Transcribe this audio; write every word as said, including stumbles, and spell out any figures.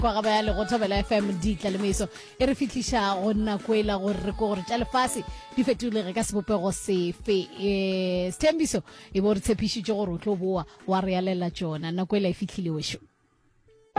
kwa ga ba le go thobela F M di tla le meso e re fitlisha go nna kwela go re go re tla lefase di fetulege ka sebopego sefe eh Sthembiso e bo re tshepišitše gore o tlo boa wa re yalela tsona na kwela e fitlhile wešo.